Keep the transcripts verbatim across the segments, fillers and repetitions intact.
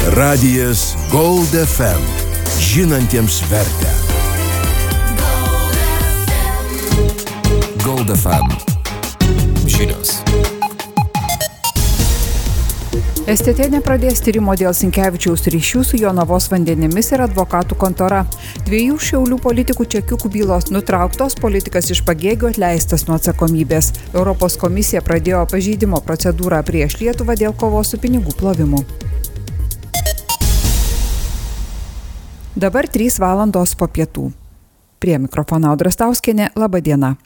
Radijas Gold F M. Žinantiems vertę. Gold F M. Žinios. S T T nepradės tyrimo dėl Sinkevičiaus ryšių su Jonavos vandenimis ir advokatų kontora. Dviejų Šiaulių politikų čekiukų bylos nutrauktos, politikas iš Pagėgių atleistas nuo atsakomybės. Europos komisija pradėjo pažeidimo procedūrą prieš Lietuvą dėl kovos su pinigų plovimu. Dabar trys valandos po pietų. Prie mikrofono Audra Stauskienė, laba diena.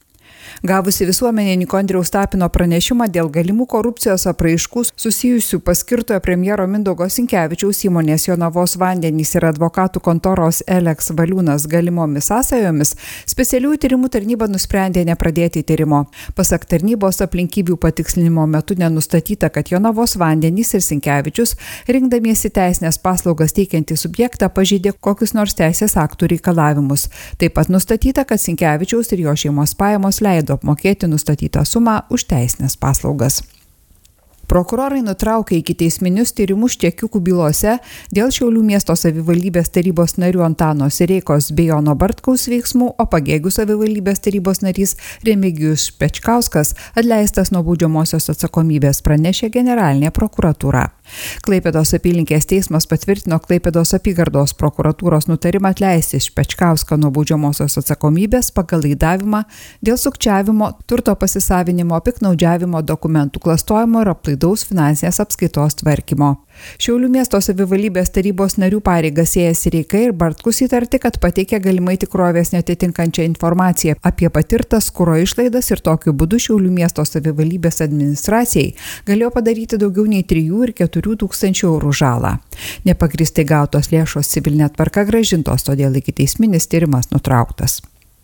Gavusi visuomenininko Andriaus Tapino pranešimą dėl galimų korupcijos apraiškų susijusių paskirtojo premjero Mindaugo Sinkevičiaus įmonės Jonavos vandenys ir advokatų kontoros Eleks Valiūnas galimomis sąsajomis, specialiųjų tyrimų tarnyba nusprendė nepradėti tyrimo. Pasak tarnybos, aplinkybių patikslinimo metu nenustatyta, kad Jonavos vandenys ir Sinkevičius, rinkdamiesi teisinės paslaugas teikiantį subjektą, pažeidė kokius nors teisės aktų reikalavimus. Taip pat nustatyta, kad Sinkevičiaus ir jo šeimos pajamos leido apmokėti nustatytą sumą už teisinės paslaugas. Prokurorai nutraukė ikiteisminius tyrimus čekiukų bylose dėl Šiaulių miesto savivaldybės tarybos narių Antano Sireikos bei Jono Bartkaus veiksmų, o Pagėgių savivaldybės tarybos narys Remigijus Pečkauskas atleistas nuo baudžiamosios atsakomybės, pranešė generalinė prokuratūra. Klaipėdos apylinkės teismas patvirtino Klaipėdos apygardos prokuratūros nutarimą atleisti Pečkauską nuo baudžiamosios atsakomybės pagal laidavimą dėl sukčiavimo, turto pasisavinimo, piktnaudžiavimo, dokumentų klastojimo ir aplaidaus finansinės apskaitos tvarkymo. Šiaulių miesto savivaldybės tarybos narių pareigas ėję Sireikai ir Bartkus įtarti, kad pateikė galimai tikrovės netitinkančią informaciją apie patirtas kuro išlaidas ir tokiu būdu Šiaulių miesto savivaldybės administracijai galėjo padaryti daugiau nei trijų ir keturių tūkstančių eurų žalą. Nepagristai gautos lėšos civilinė tvarka grąžintos, todėl ikiteisminis tyrimas nutrauktas.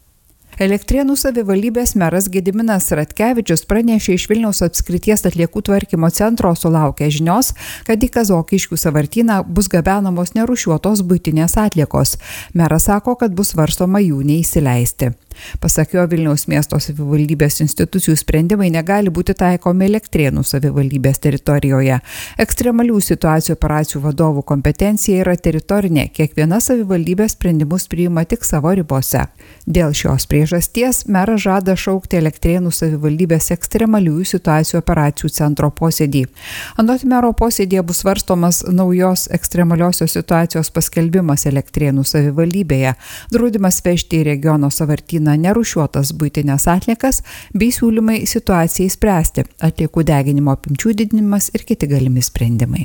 Elektrėnų savivaldybės meras Gediminas Ratkevičius pranešė iš Vilniaus apskrities atliekų tvarkymo centro sulaukę žinios, kad į Kazokiškių sąvartyną bus gabenamos nerūšiuotos buitinės atliekos. Meras sako, kad bus svarstoma jų neįsileisti. Pasak jo, Vilniaus miesto savivaldybės institucijų sprendimai negali būti taikomi Elektrėnų savivaldybės teritorijoje. Ekstremalių situacijų operacijų vadovų kompetencija yra teritorinė, kiekviena savivaldybė sprendimus priima tik savo ribose. Dėl šios priežasties meras žada šaukti Elektrėnų savivaldybės ekstremaliųjų situacijų operacijų centro posėdį. Anot mero posėdėje bus svarstomas naujos ekstremaliosios situacijos paskelbimas Elektrėnų savivaldybėje, draudimas vežti į regiono sąvartyną nerūšiuotas buitinės atliekas bei siūlymai situacijai spręsti, atliekų deginimo apimčių didinimas ir kiti galimi sprendimai.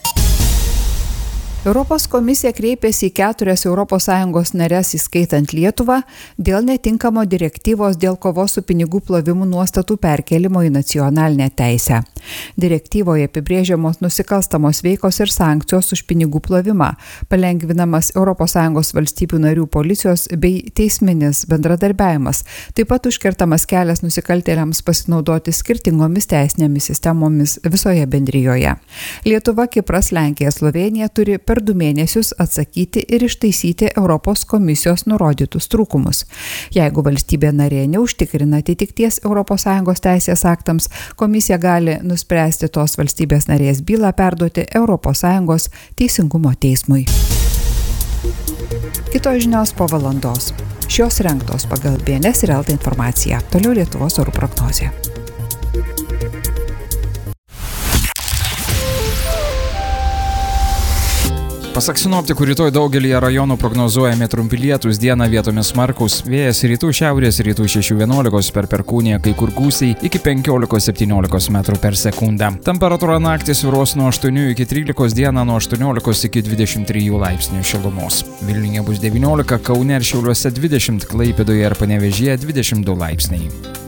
Europos komisija kreipėsi į keturias Europos Sąjungos nares, įskaitant Lietuvą, dėl netinkamo direktyvos dėl kovos su pinigų plovimu nuostatų perkelimo į nacionalinę teisę. Direktyvoje apibrėžiamos nusikalstamos veikos ir sankcijos už pinigų plovimą, palengvinamas Europos Sąjungos valstybių narių policijos bei teisminis bendradarbiavimas, taip pat užkertamas kelias nusikaltėliams pasinaudoti skirtingomis teisinėmis sistemomis visoje bendrijoje. Lietuva, Kipras, Lenkija, Slovėnija turi per du mėnesius atsakyti ir ištaisyti Europos komisijos nurodytus trūkumus. Jeigu valstybė narė neužtikrina atitikties Europos Sąjungos teisės aktams, komisija gali nuspręsti tos valstybės narės bylą perduoti Europos Sąjungos teisingumo teismui. Kitos žinios po valandos. Šios rengtos pagal B N S ir L T informaciją. Toliau Lietuvos orų prognozė. Pasak sinoptikų, rytoj daugelyje rajonų prognozuojami trumpi lietūs, dieną vietomis smarkūs, vėjas rytų šiaurės rytų šešių vienuolikos per perkūniją, kai kur gūsiai iki penkiolikos septyniolikos metrų per sekundę. Temperatūra naktį svyruos nuo aštuonių iki trylikos, dieną nuo aštuoniolikos iki dvidešimt trijų laipsnių šilumos. Vilniuje bus devyniolika, Kaune ir Šiauliuose dvidešimt, Klaipėdoje ir Panevėžyje dvidešimt du laipsniai.